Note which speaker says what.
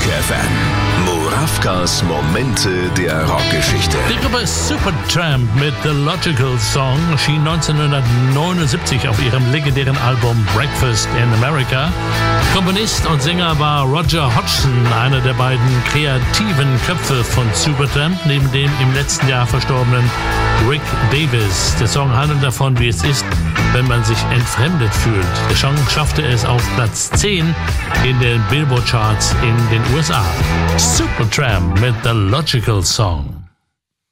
Speaker 1: FM. Murawkas Momente der Rockgeschichte.
Speaker 2: Die Gruppe Supertramp mit The Logical Song erschien 1979 auf ihrem legendären Album Breakfast in America. Komponist und Sänger war Roger Hodgson, einer der beiden kreativen Köpfe von Supertramp, neben dem im letzten Jahr verstorbenen Rick Davies. Der Song handelt davon, wie es ist, wenn man sich entfremdet fühlt. Der Song schaffte es auf Platz 10 in den Billboard-Charts in den USA. Supertramp mit The Logical Song.